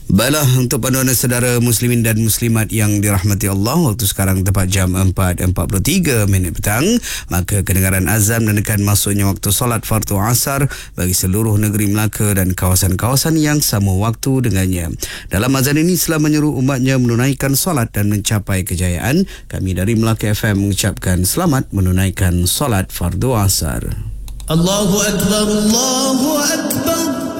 Baiklah, untuk panduan saudara muslimin dan muslimat yang dirahmati Allah, waktu sekarang tepat jam 4.43 petang, maka kedengaran azan menandakan masuknya waktu solat fardu asar bagi seluruh negeri Melaka dan kawasan-kawasan yang sama waktu dengannya. Dalam azan ini Islam menyuruh umatnya menunaikan solat dan mencapai kejayaan. Kami dari Melaka FM mengucapkan selamat menunaikan solat fardu asar. Allahu Akbar, Allahu Akbar.